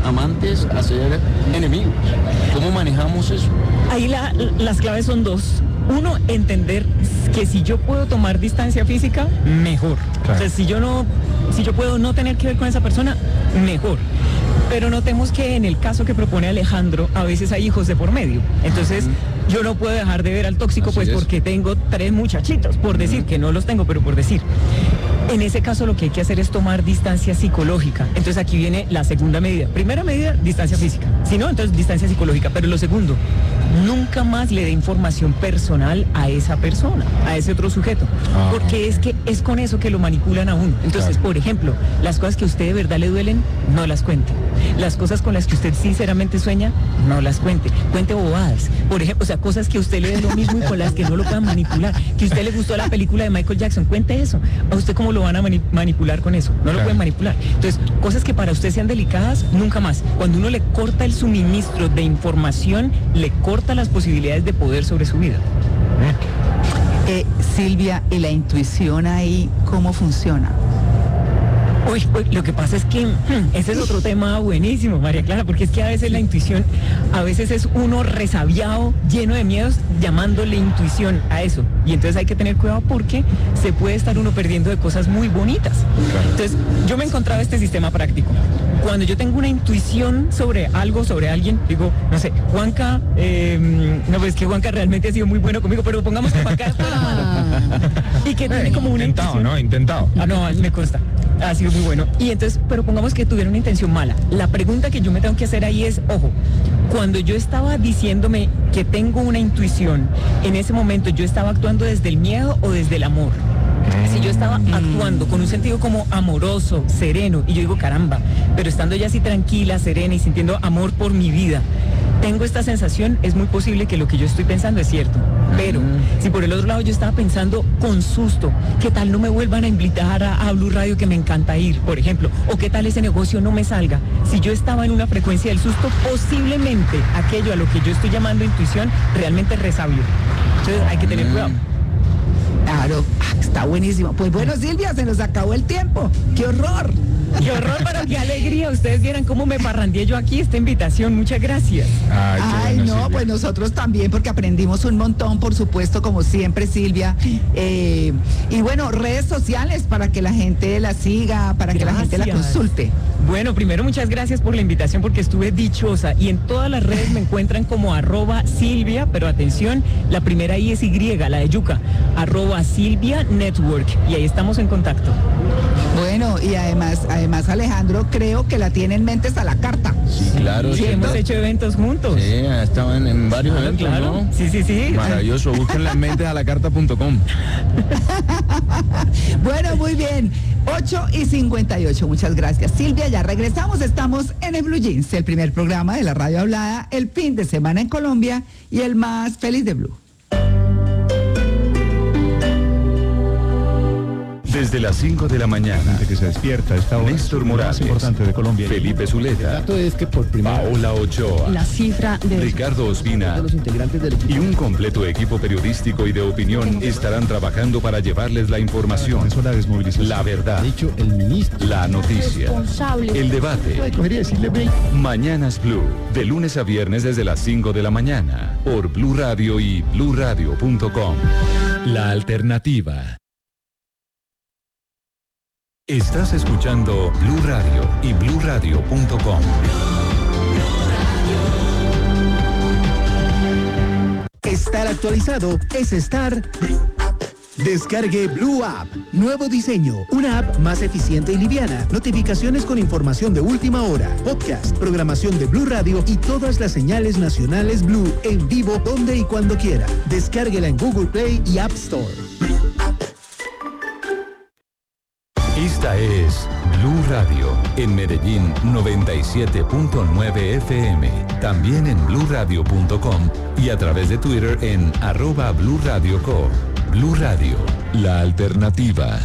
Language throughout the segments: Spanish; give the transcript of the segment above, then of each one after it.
amantes a ser enemigos. ¿Cómo manejamos eso? Ahí las claves son dos. Uno, entender que si yo puedo tomar distancia física, mejor. Claro. O sea, si yo puedo no tener que ver con esa persona, mejor. Pero notemos que en el caso que propone Alejandro, a veces hay hijos de por medio. Entonces, yo no puedo dejar de ver al tóxico, pues porque tengo 3 muchachitos, por decir, que no los tengo, pero por decir. En ese caso lo que hay que hacer es tomar distancia psicológica. Entonces aquí viene la segunda medida. Primera medida, distancia física. Si no, entonces distancia psicológica. Pero lo segundo, nunca más le dé información personal a esa persona, a ese otro sujeto. Porque es que es con eso que lo manipulan a uno. Entonces, por ejemplo, las cosas que a usted de verdad le duelen, no las cuente. Las cosas con las que usted sinceramente sueña, no las cuente. Cuente bobadas. Por ejemplo, o sea, cosas que a usted le den lo mismo y con las que no lo puedan manipular. Que a usted le gustó la película de Michael Jackson, cuente eso. ¿A usted cómo lo van a manipular con eso? No lo pueden manipular. Entonces, cosas que para usted sean delicadas, nunca más. Cuando uno le corta el suministro de información, le corta las posibilidades de poder sobre su vida. Silvia, ¿y la intuición ahí cómo funciona? Uy, lo que pasa es que ese es otro tema buenísimo, María Clara, porque es que a veces la intuición, a veces es uno resabiado, lleno de miedos, llamándole intuición a eso. Y entonces hay que tener cuidado porque se puede estar uno perdiendo de cosas muy bonitas. Entonces, yo me encontraba este sistema práctico. Cuando yo tengo una intuición sobre algo, sobre alguien, digo, no sé, Juanca, no, pues que Juanca realmente ha sido muy bueno conmigo, pero pongamos que Juanca es la mano. Y que tiene como una intentado, intuición. ¿no? Intentado. No, me consta. Ha sido muy bueno. Y entonces, pero pongamos que tuviera una intención mala. La pregunta que yo me tengo que hacer ahí es, ojo, cuando yo estaba diciéndome que tengo una intuición, en ese momento yo estaba actuando desde el miedo o desde el amor. Si yo estaba actuando con un sentido como amoroso, sereno, y yo digo, caramba, pero estando ya así tranquila, serena y sintiendo amor por mi vida, tengo esta sensación, es muy posible que lo que yo estoy pensando es cierto. Pero si por el otro lado yo estaba pensando con susto, ¿qué tal no me vuelvan a invitar a Blue Radio que me encanta ir, por ejemplo? ¿O qué tal ese negocio no me salga? Si yo estaba en una frecuencia del susto, posiblemente aquello a lo que yo estoy llamando intuición realmente es resabio. Entonces hay que tener cuidado. Claro, está buenísimo. Pues bueno, Silvia, se nos acabó el tiempo. ¡Qué horror! ¡Qué horror, pero qué alegría! Ustedes vieran cómo me parrandeé yo aquí esta invitación. Muchas gracias. Ay, bueno, no, Silvia. Pues nosotros también, porque aprendimos un montón, por supuesto, como siempre, Silvia. Y bueno, redes sociales para que la gente la siga, para que la gente la consulte. Bueno, primero muchas gracias por la invitación porque estuve dichosa y en todas las redes me encuentran como @Silvia, pero atención, la primera I es Y, la de yuca, @Silvia Network, y ahí estamos en contacto. Bueno, y además Alejandro, creo que la tiene en mente a la carta. Sí, claro. Sí, hemos hecho eventos juntos. Sí, estaban en varios eventos, claro. ¿no? Sí. Maravilloso, búsquenla en mentesalacarta.com. Bueno, muy bien. 8:58, muchas gracias, Silvia. Ya regresamos, estamos en el Blue Jeans, el primer programa de la radio hablada, el fin de semana en Colombia y el más feliz de Blue. Desde las 5 de la mañana, que se despierta esta hora, Néstor Morales, más importante de Colombia, Felipe Zuleta, El dato es que por primera Paola Ochoa, la cifra de Ricardo Ospina los integrantes del equipo y un completo equipo periodístico y de opinión estarán trabajando para llevarles la información, comenzó la desmovilización. la verdad, ha dicho el ministro la noticia, responsable. el debate. Cogería decirle break. Mañanas Blue, de lunes a viernes desde las 5 de la mañana, por Blue Radio y bluradio.com. La alternativa. Estás escuchando Blue Radio y bluradio.com. Estar actualizado es estar... Descargue Blue App. Nuevo diseño. Una app más eficiente y liviana. Notificaciones con información de última hora. Podcast, programación de Blue Radio y todas las señales nacionales Blue en vivo donde y cuando quiera. Descárguela en Google Play y App Store. Esta es Blue Radio, en Medellín 97.9 FM, también en bluradio.com y a través de Twitter en @BlueRadioCo. Blue Radio, la alternativa.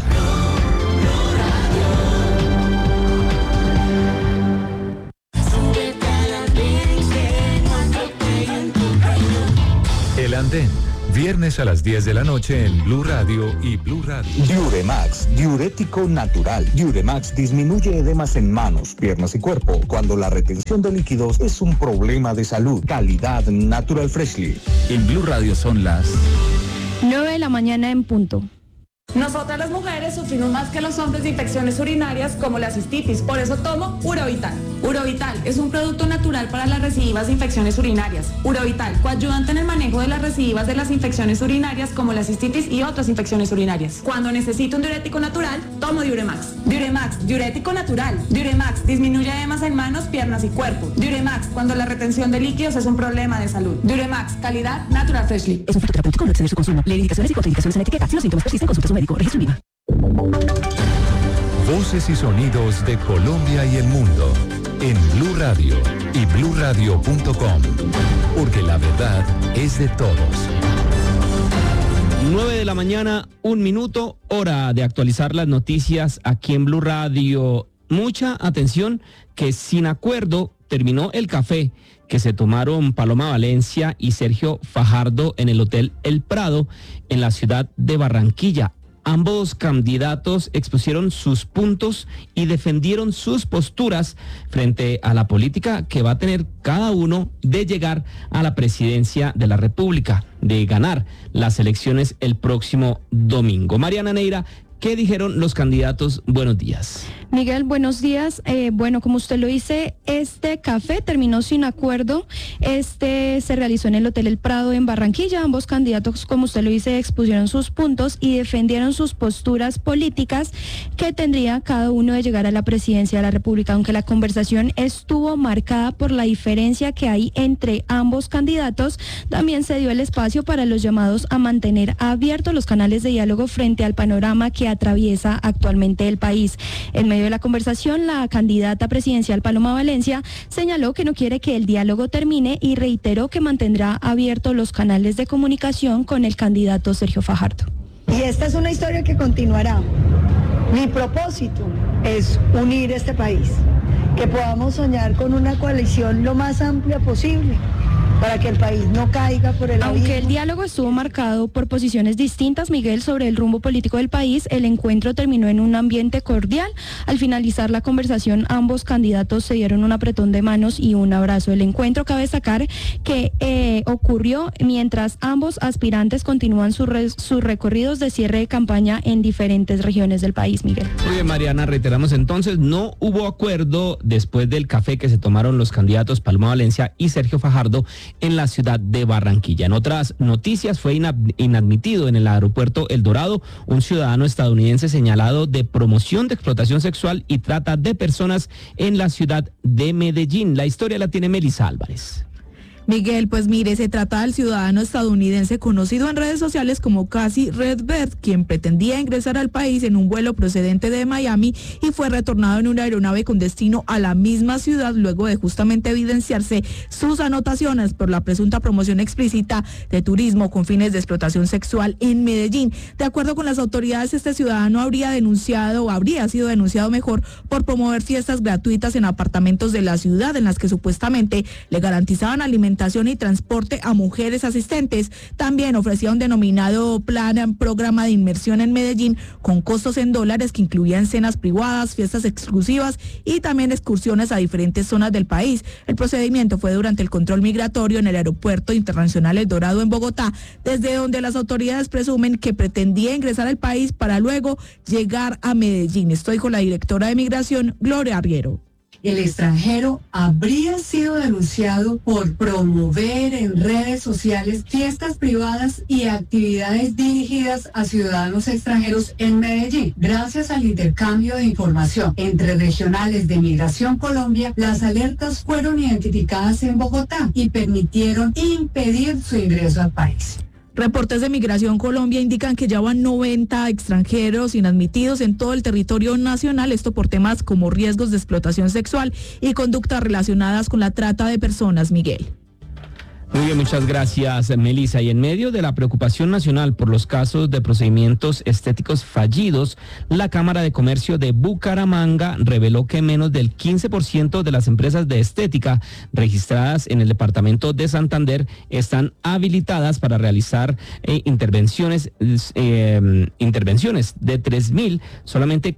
El Andén, Viernes a las 10 de la noche en Blue Radio y Blue Radio. Diuremax, diurético natural. Diuremax disminuye edemas en manos, piernas y cuerpo cuando la retención de líquidos es un problema de salud. Calidad Natural Freshly. En Blue Radio son las 9 de la mañana en punto. Nosotras las mujeres sufrimos más que los hombres de infecciones urinarias como la cistitis, por eso tomo Urovital. Urovital es un producto natural para las recidivas de infecciones urinarias. Urovital, coayudante en el manejo de las recidivas de las infecciones urinarias como la cistitis y otras infecciones urinarias. Cuando necesito un diurético natural, tomo Diuremax. Diuremax, diurético natural. Diuremax, disminuye edemas en manos, piernas y cuerpo. Diuremax, cuando la retención de líquidos es un problema de salud. Diuremax, calidad Natural Freshly. Es un fitoterapéutico, no exceder su consumo. Lee indicaciones y contraindicaciones en la etiqueta. Si los síntomas persisten, consulta a su médico. Registro INVIMA. Voces y sonidos de Colombia y el mundo en Blue Radio y bluradio.com, porque la verdad es de todos. 9 de la mañana, 1 minuto, hora de actualizar las noticias aquí en Blue Radio. Mucha atención que sin acuerdo terminó el café que se tomaron Paloma Valencia y Sergio Fajardo en el Hotel El Prado en la ciudad de Barranquilla. Ambos candidatos expusieron sus puntos y defendieron sus posturas frente a la política que va a tener cada uno de llegar a la presidencia de la República, de ganar las elecciones el próximo domingo. Mariana Neira, ¿qué dijeron los candidatos? Buenos días. Miguel, buenos días. Bueno, como usted lo dice, este café terminó sin acuerdo. Se realizó en el Hotel El Prado en Barranquilla. Ambos candidatos, como usted lo dice, expusieron sus puntos y defendieron sus posturas políticas que tendría cada uno de llegar a la presidencia de la República, aunque la conversación estuvo marcada por la diferencia que hay entre ambos candidatos. También se dio el espacio para los llamados a mantener abiertos los canales de diálogo frente al panorama que atraviesa actualmente el país. En medio de la conversación, la candidata presidencial Paloma Valencia señaló que no quiere que el diálogo termine y reiteró que mantendrá abiertos los canales de comunicación con el candidato Sergio Fajardo. Y esta es una historia que continuará. Mi propósito es unir este país, que podamos soñar con una coalición lo más amplia posible, para que el país no caiga por el abismo. Aunque el diálogo estuvo marcado por posiciones distintas, Miguel, sobre el rumbo político del país, el encuentro terminó en un ambiente cordial. Al finalizar la conversación, ambos candidatos se dieron un apretón de manos y un abrazo. El encuentro, cabe destacar que ocurrió mientras ambos aspirantes continúan sus recorridos de cierre de campaña en diferentes regiones del país, Miguel. Muy bien, Mariana, reiteramos entonces, no hubo acuerdo después del café que se tomaron los candidatos Paloma Valencia y Sergio Fajardo en la ciudad de Barranquilla. En otras noticias, fue inadmitido en el aeropuerto El Dorado un ciudadano estadounidense señalado de promoción de explotación sexual y trata de personas en la ciudad de Medellín. La historia la tiene Melissa Álvarez. Miguel, pues mire, se trata del ciudadano estadounidense conocido en redes sociales como Casey Redbird, quien pretendía ingresar al país en un vuelo procedente de Miami y fue retornado en una aeronave con destino a la misma ciudad luego de justamente evidenciarse sus anotaciones por la presunta promoción explícita de turismo con fines de explotación sexual en Medellín. De acuerdo con las autoridades, este ciudadano habría sido denunciado mejor por promover fiestas gratuitas en apartamentos de la ciudad en las que supuestamente le garantizaban alimentación y transporte a mujeres asistentes. También ofrecía un denominado programa de inmersión en Medellín con costos en dólares que incluían cenas privadas, fiestas exclusivas y también excursiones a diferentes zonas del país. El procedimiento fue durante el control migratorio en el Aeropuerto Internacional El Dorado en Bogotá, desde donde las autoridades presumen que pretendía ingresar al país para luego llegar a Medellín. Esto dijo la directora de Migración, Gloria Arriero. El extranjero habría sido denunciado por promover en redes sociales fiestas privadas y actividades dirigidas a ciudadanos extranjeros en Medellín. Gracias al intercambio de información entre regionales de Migración Colombia, las alertas fueron identificadas en Bogotá y permitieron impedir su ingreso al país. Reportes de Migración Colombia indican que ya van 90 extranjeros inadmitidos en todo el territorio nacional, esto por temas como riesgos de explotación sexual y conductas relacionadas con la trata de personas, Miguel. Muy bien, muchas gracias, Melissa. Y en medio de la preocupación nacional por los casos de procedimientos estéticos fallidos, la Cámara de Comercio de Bucaramanga reveló que menos del 15% de las empresas de estética registradas en el departamento de Santander están habilitadas para realizar intervenciones de 3.000, solamente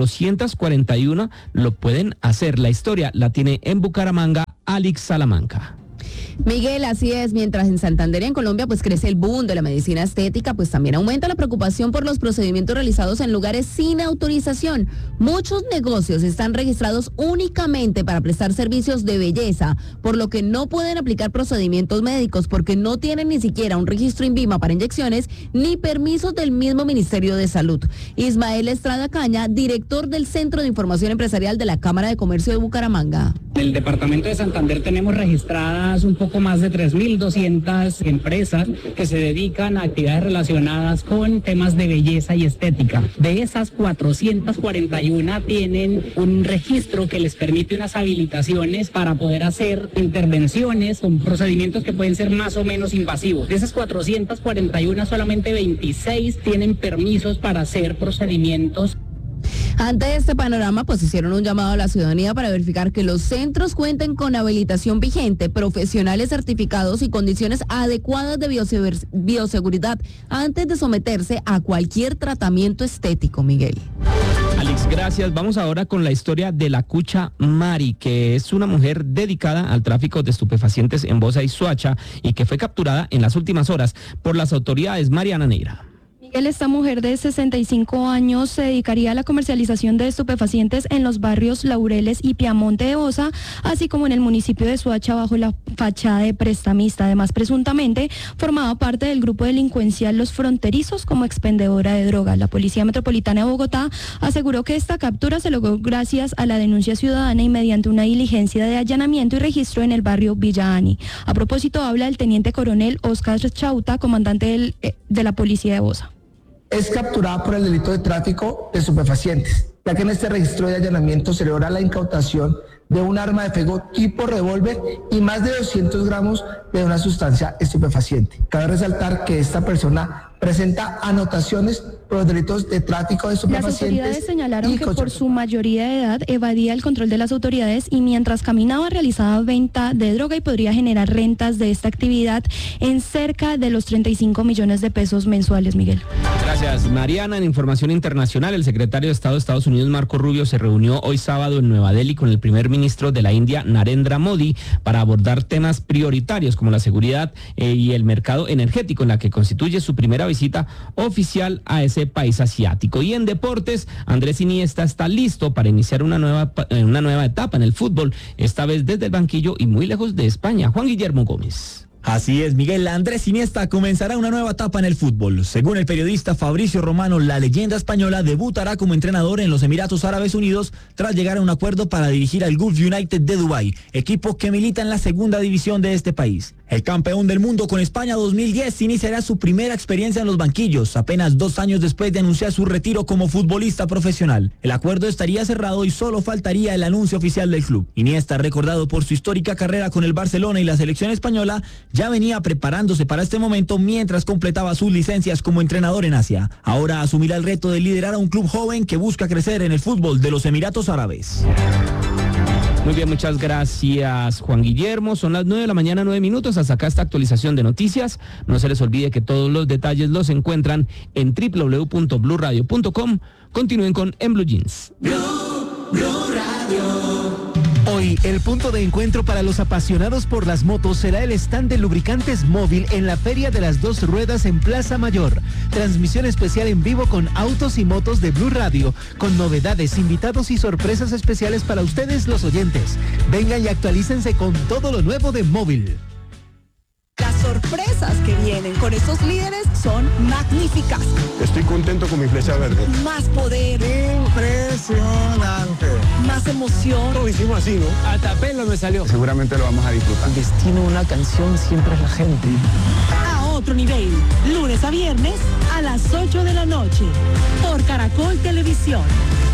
441 lo pueden hacer. La historia la tiene en Bucaramanga Alex Salamanca. Miguel, así es, mientras en Santander y en Colombia pues crece el boom de la medicina estética, pues también aumenta la preocupación por los procedimientos realizados en lugares sin autorización. Muchos negocios están registrados únicamente para prestar servicios de belleza, por lo que no pueden aplicar procedimientos médicos porque no tienen ni siquiera un registro INVIMA para inyecciones ni permisos del mismo Ministerio de Salud. Ismael Estrada Caña, director del Centro de Información Empresarial de la Cámara de Comercio de Bucaramanga. En el departamento de Santander tenemos registradas un poco más de 3.200 empresas que se dedican a actividades relacionadas con temas de belleza y estética. De esas 441 tienen un registro que les permite unas habilitaciones para poder hacer intervenciones con procedimientos que pueden ser más o menos invasivos. De esas 441, solamente 26 tienen permisos para hacer procedimientos. Ante este panorama, pues hicieron un llamado a la ciudadanía para verificar que los centros cuenten con habilitación vigente, profesionales certificados y condiciones adecuadas de bioseguridad antes de someterse a cualquier tratamiento estético, Miguel. Alex, gracias. Vamos ahora con la historia de la Cucha Mari, que es una mujer dedicada al tráfico de estupefacientes en Bosa y Soacha y que fue capturada en las últimas horas por las autoridades. Mariana Neira. Esta mujer de 65 años se dedicaría a la comercialización de estupefacientes en los barrios Laureles y Piamonte de Bosa, así como en el municipio de Soacha bajo la fachada de prestamista. Además, presuntamente formaba parte del grupo delincuencial Los Fronterizos como expendedora de drogas. La Policía Metropolitana de Bogotá aseguró que esta captura se logró gracias a la denuncia ciudadana y mediante una diligencia de allanamiento y registro en el barrio Villa Ani. A propósito, habla el teniente coronel Oscar Chauta, comandante de la Policía de Bosa. Es capturada por el delito de tráfico de estupefacientes, ya que en este registro de allanamiento se logra la incautación de un arma de fuego tipo revólver y más de 200 gramos de una sustancia estupefaciente. Cabe resaltar que esta persona presenta anotaciones por los delitos de tráfico de estupefacientes. Las autoridades señalaron que por su mayoría de edad evadía el control de las autoridades y mientras caminaba realizaba venta de droga y podría generar rentas de esta actividad en cerca de los 35 millones de pesos mensuales, Miguel. Gracias, Mariana. En información internacional, el secretario de Estado de Estados Unidos, Marco Rubio, se reunió hoy sábado en Nueva Delhi con el primer ministro de la India, Narendra Modi, para abordar temas prioritarios como la seguridad y el mercado energético, en la que constituye su primera visita oficial a ese país asiático. Y en deportes, Andrés Iniesta está listo para iniciar una nueva etapa en el fútbol, esta vez desde el banquillo y muy lejos de España. Juan Guillermo Gómez. Así es, Miguel. Andrés Iniesta comenzará una nueva etapa en el fútbol. Según el periodista Fabricio Romano, la leyenda española debutará como entrenador en los Emiratos Árabes Unidos tras llegar a un acuerdo para dirigir al Gulf United de Dubái, equipo que milita en la segunda división de este país. El campeón del mundo con España 2010 iniciará su primera experiencia en los banquillos, apenas 2 años después de anunciar su retiro como futbolista profesional. El acuerdo estaría cerrado y solo faltaría el anuncio oficial del club. Iniesta, recordado por su histórica carrera con el Barcelona y la selección española, ya venía preparándose para este momento mientras completaba sus licencias como entrenador en Asia. Ahora asumirá el reto de liderar a un club joven que busca crecer en el fútbol de los Emiratos Árabes. Muy bien, muchas gracias, Juan Guillermo. Son las 9:09 a.m. Hasta acá esta actualización de noticias. No se les olvide que todos los detalles los encuentran en www.bluradio.com. Continúen con En Blue Jeans. Blue Radio. Hoy, el punto de encuentro para los apasionados por las motos será el stand de lubricantes móvil en la Feria de las Dos Ruedas en Plaza Mayor. Transmisión especial en vivo con autos y motos de Blue Radio, con novedades, invitados y sorpresas especiales para ustedes los oyentes. Vengan y actualícense con todo lo nuevo de móvil. Las sorpresas que vienen con estos líderes son magníficas. Estoy contento con mi flecha verde. Más poder. Impresionante. Más emoción. Lo hicimos así, ¿no? Hasta pelo me salió. Seguramente lo vamos a disfrutar. El destino de una canción siempre es la gente. A otro nivel. Lunes a viernes a las 8 de la noche. Por Caracol Televisión.